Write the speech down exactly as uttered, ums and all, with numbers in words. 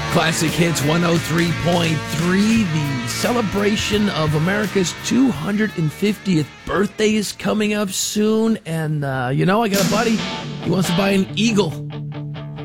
Classic Hits one oh three point three. The celebration of America's two hundred fiftieth birthday is coming up soon. And, uh, you know, I got a buddy. He wants to buy an Eagle.